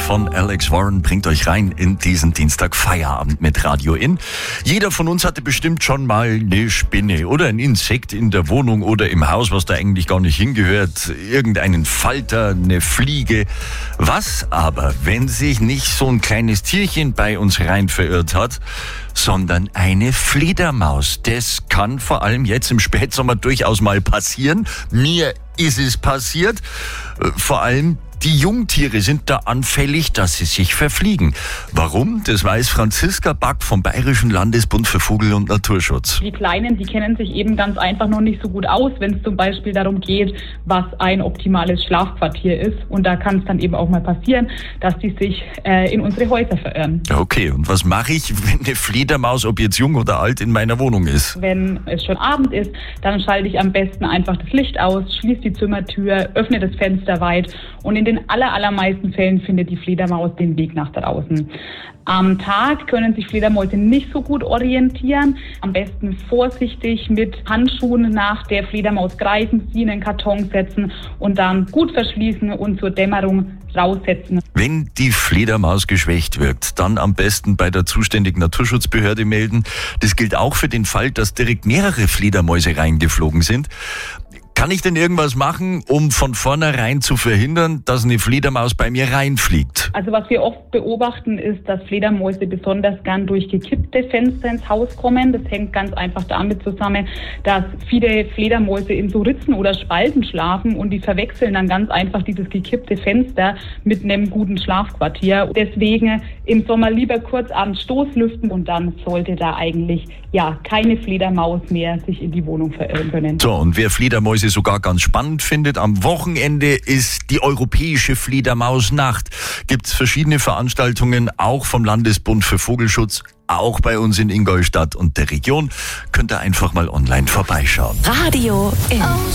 von Alex Warren bringt euch rein in diesen Dienstag Feierabend mit Radio In. Jeder von uns hatte bestimmt schon mal eine Spinne oder ein Insekt in der Wohnung oder im Haus, was da eigentlich gar nicht hingehört. Irgendeinen Falter, eine Fliege. Was aber, wenn sich nicht so ein kleines Tierchen bei uns rein verirrt hat, sondern eine Fledermaus? Das kann vor allem jetzt im Spätsommer durchaus mal passieren. Mir ist es passiert. Vor allem die Jungtiere sind da anfällig, dass sie sich verfliegen. Warum? Das weiß Franziska Back vom Bayerischen Landesbund für Vogel- und Naturschutz. Die Kleinen, die kennen sich eben ganz einfach noch nicht so gut aus, wenn es zum Beispiel darum geht, was ein optimales Schlafquartier ist. Und da kann es dann eben auch mal passieren, dass die sich in unsere Häuser verirren. Okay, und was mache ich, wenn eine Fledermaus, ob jetzt jung oder alt, in meiner Wohnung ist? Wenn es schon Abend ist, dann schalte ich am besten einfach das Licht aus, schließe die Zimmertür, öffne das Fenster weit und in den allermeisten Fällen findet die Fledermaus den Weg nach draußen. Am Tag können sich Fledermäuse nicht so gut orientieren. Am besten vorsichtig mit Handschuhen nach der Fledermaus greifen, sie in den Karton setzen und dann gut verschließen und zur Dämmerung raussetzen. Wenn die Fledermaus geschwächt wirkt, dann am besten bei der zuständigen Naturschutzbehörde melden. Das gilt auch für den Fall, dass direkt mehrere Fledermäuse reingeflogen sind. Kann ich denn irgendwas machen, um von vornherein zu verhindern, dass eine Fledermaus bei mir reinfliegt? Also was wir oft beobachten, ist, dass Fledermäuse besonders gern durch gekippte Fenster ins Haus kommen. Das hängt ganz einfach damit zusammen, dass viele Fledermäuse in so Ritzen oder Spalten schlafen und die verwechseln dann ganz einfach dieses gekippte Fenster mit einem guten Schlafquartier. Deswegen im Sommer lieber kurz abends Stoßlüften und dann sollte da eigentlich keine Fledermaus mehr sich in die Wohnung verirren können. So, und wer Fledermäuse sogar ganz spannend findet, am Wochenende ist die Europäische Fledermausnacht. Gibt's verschiedene Veranstaltungen, auch vom Landesbund für Vogelschutz, auch bei uns in Ingolstadt und der Region. Könnt ihr einfach mal online vorbeischauen. Radio In.